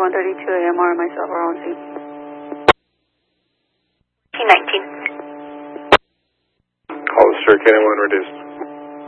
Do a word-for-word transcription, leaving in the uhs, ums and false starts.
one thirty-two A M R and myself are on scene. T nineteen. Call the Sir K one reduced.